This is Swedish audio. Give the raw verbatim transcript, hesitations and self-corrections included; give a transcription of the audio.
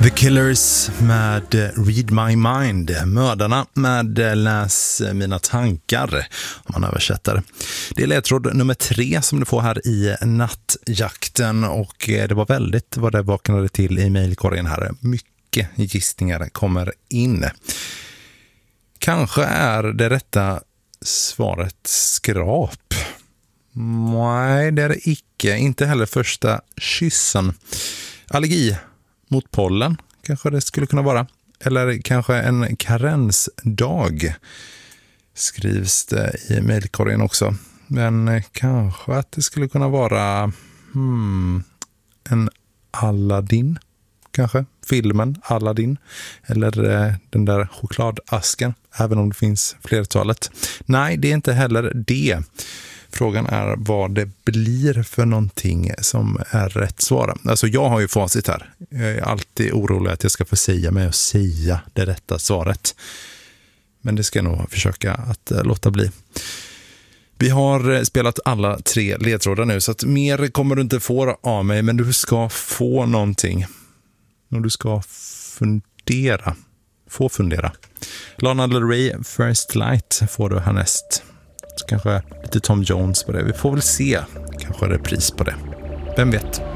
The Killers med Read My Mind. Mördarna med Läs mina tankar, om man översätter. Det är ledtråd nummer tre som du får här i nattjakten. Och det var väldigt vad det vaknade till i mejlkorgen här. Mycket gissningar kommer in. Kanske är det rätta svaret skrap. Nej, det är det icke. Inte heller första kyssen. Allergi mot pollen kanske det skulle kunna vara. Eller kanske en karensdag skrivs det i mejlkorgen också. Men kanske att det skulle kunna vara hmm, en Aladdin. Kanske filmen Aladdin. Eller eh, den där chokladasken. Även om det finns flertalet. Nej, det är inte heller det. Frågan är vad det blir för någonting som är rätt svar. Alltså jag har ju facit här. Jag är alltid orolig att jag ska få säga mig och säga det rätta svaret. Men det ska jag nog försöka att låta bli. Vi har spelat alla tre ledtrådar nu så att mer kommer du inte få av mig, men du ska få någonting. Och du ska fundera. Få fundera. Lana Del Rey, First Light får du härnäst. Så kanske lite Tom Jones på det. Vi får väl se. Kanske är det pris på det. Vem vet?